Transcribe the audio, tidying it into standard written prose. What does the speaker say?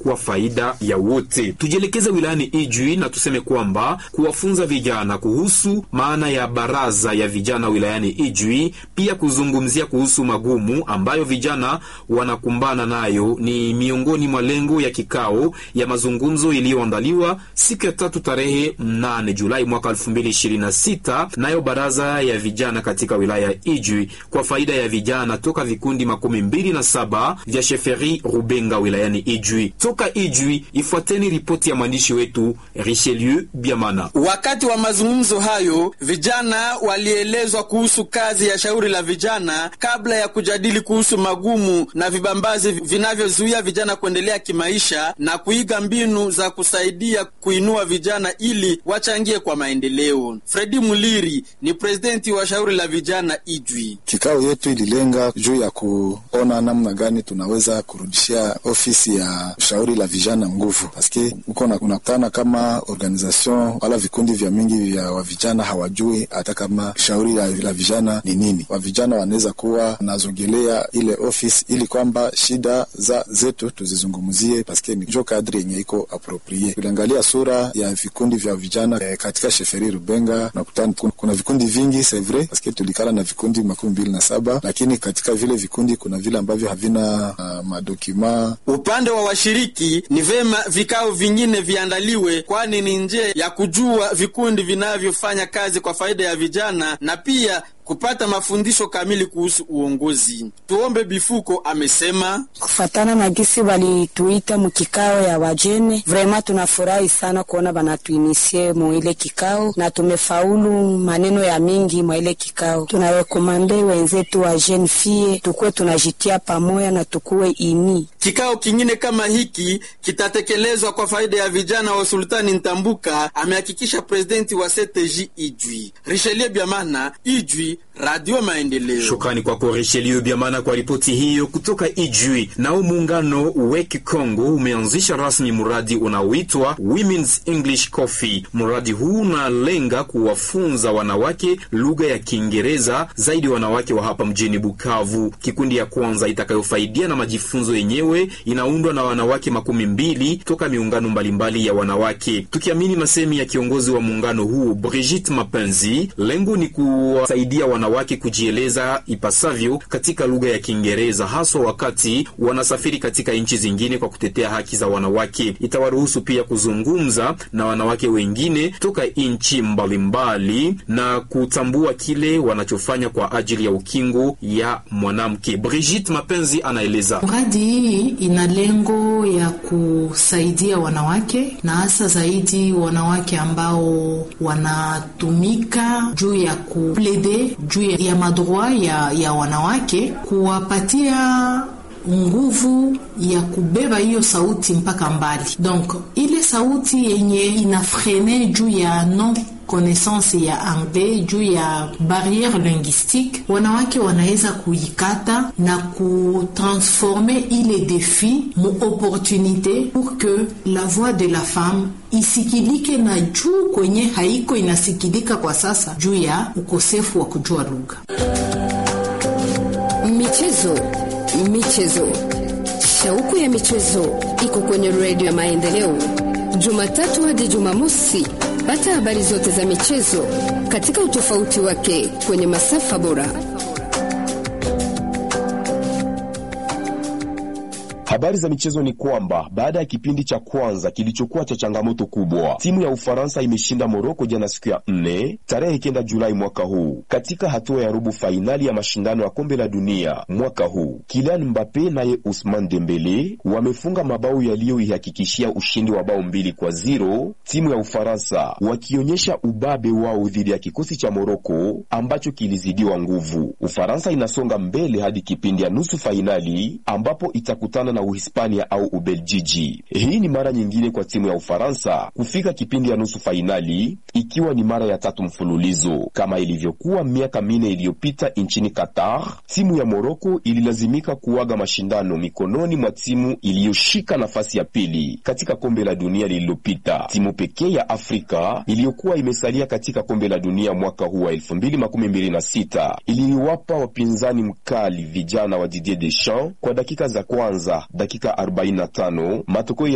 kwa faida ya wote. Tujielekeze wilayani Ijwi na tuseme kwamba kuwafunza vijana kuhusu maana ya baraza ya vijana wilayani Ijwi, pia kuzungumzia kuhusu magumu ambayo vijana wanakumbana nayo ni miongoni mwa lengo ya kikao ya mazungumzo iliyoandaliwa siku ya 3 tarehe 8 Julai mwaka 2026 nayo baraza ya vijana katika wilaya Ijwi kwa faida ya vijana toka vikundi 27 vya Sheferi Rubenga wilayani Ijwi. Toka Ijwi, ifuateni ripoti ya mwandishi wetu Richelieu Biamana. Wakati wa mazungumzo hayo, vijana walielezwa kuhusu kazi ya shauri la vijana kabla ya kujadili kuhusu magumu na vibambazi vinavyozuia vijana kuendelea kimaisha na kuiga mbinu za kusaidia kuinua vijana ili wachangie kwa maendeleo. Fredi Muliri ni presidenti wa shauri la vijana Ijwi. Kikao yetu ililenga juu ya kuona namna gani tunaweza kurudishia ofisi ya shauri la vijana nguvu. Paske uko unakutana kama organization wala vikundi vya mingi vya wa vijana hawajui hata kama shauri la vijana ni nini. Wa vijana wanaweza kuwa nazogelea ile ofisi ili kwamba shida zetu tuzizungumzie, paske ni jo kadri yenye iko appropriate. Tuliangalia sura ya vikundi vya vijana katika Sheferi Rubenga na kutana kuna vikundi vingi c'est vrai, paske tulikala na vikundi 27, lakini katika vile vikundi kuna vile ambavyo havina madokima. Upande wa washiriki ni vema vikao vingine viandaliwe, kwani ni nje ya kujua vikundi vinavyofanya kazi kwa faida ya vijana na pia kupata mafundisho kamili kuhusu uongozi. Tuombe Bifuko amesema kufatana na gisi walituita mkikao ya wajene, vraiment tunafurahi sana kuona banatuinisie mwile kikao na tumefaulu maneno ya mingi mwile kikao. Tunarekomande wenzetu wa jeune fille tukue tunajitia pamoja na tukue ini. Kikao kingine kama hiki kitatekelezwa kwa faida ya vijana wa Sultani Ntambuka, amehakikisha presidenti wa CTJ Ijwi. Richelieu Biamana, Ijwi, Radio Maendeleo. Shukrani kwa Richelieu Biamana kwa ripoti hiyo kutoka Ijwi. Nao muungano Weki Congo umeanzisha rasmi mradi unaoitwa Women's English Coffee. Mradi huu unalenga kuwafunza wanawake lugha ya Kiingereza, zaidi wanawake wa hapa mjini Bukavu. Kikundi ya kwanza itakayofaidia na majifunzo yenyewe inaundwa na wanawake 12 toka miungano mbalimbali ya wanawake. Tukiamini masemi ya kiongozi wa muungano huu Brigitte Mapenzi, lengo ni kuwasaidia wanawake kujieleza ipasavyo katika lugha ya Kiingereza, hasa wakati wanasafiri katika nchi zingine kwa kutetea haki za wanawake. Itawaruhusu pia kuzungumza na wanawake wengine toka nchi mbalimbali na kutambua kile wanachofanya kwa ajili ya ukingo ya mwanamke. Brigitte Mapenzi anaeleza. Mradi hii ina lengo ya kusaidia wanawake na hasa zaidi wanawake ambao wanatumika juu ya kuplede juu ya madroit ya wanawake, kuwapatia nguvu ya kubeba hiyo sauti mpaka mbali. Donc ile sauti yenye inafrene juu ya non connaissance ya anglais, juu ya barrière linguistique, wanawake wanaweza kuikata na kutransformer ile défi mu opportunité pour que la voix de la femme isikilike na juu kwenye haiko inasikilika kwa sasa juu ya ukosefu wa kujua lugha. Michezo. Shauku ya michezo iko kwenye Radio ya Maendeleo. Jumatatu hadi Jumamosi, pata habari zote za michezo katika utofauti wake kwenye masafa bora. Habari za michezo ni kwamba baada ya kipindi cha kwanza kilichokuwa cha changamoto kubwa, timu ya Ufaransa imeshinda Morocco jana siku ya 4 tarehe 9 Julai mwaka huu katika hatua ya robo fainali ya mashindano ya kombe la dunia mwaka huu. Kylian Mbappe naye Ousmane Dembele wamefunga mabao yaliyoihakikishia ushindi wa bao 2-0 timu ya Ufaransa, wakionyesha ubabe wao dhidi ya kikosi cha Morocco ambacho kilizidiwa nguvu. Ufaransa inasonga mbele hadi kipindi ya nusu fainali ambapo itakutana na Uhispania au Ubeljiji. Hii ni mara nyingine kwa timu ya Ufaransa kufika kipindi ya nusu fainali, ikiwa ni mara ya 3 mfululizo. Kama ilivyokuwa miaka 4 iliyopita nchini Qatar, timu ya Morocco ililazimika kuaga mashindano mikononi mwa timu iliyoshika nafasi ya pili katika kombe la dunia lililopita. Timu pekee ya Afrika iliyokuwa imesalia katika kombe la dunia mwaka huu wa 2026 iliwapa wapinzani mkali vijana wa Didier Deschamps kwa dakika za kwanza, dakika 45, matokeo